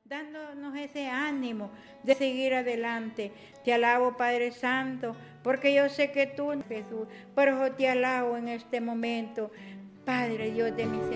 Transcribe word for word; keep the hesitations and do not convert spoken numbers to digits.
dándonos ese ánimo de seguir adelante. Te alabo, Padre Santo, porque yo sé que tú, Jesús, por eso te alabo en este momento, Padre Dios de misericordia.